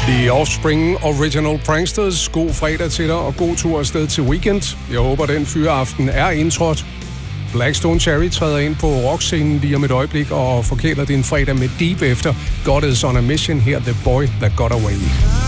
The Offspring Original Pranksters. God fredag til dig, og god tur afsted til weekend. Jeg håber, den fyreaften er indtrådt. Blackstone Cherry træder ind på rockscenen lige om et øjeblik og forkæler din fredag med Deep efter God is on a Mission. Her The Boy That Got Away.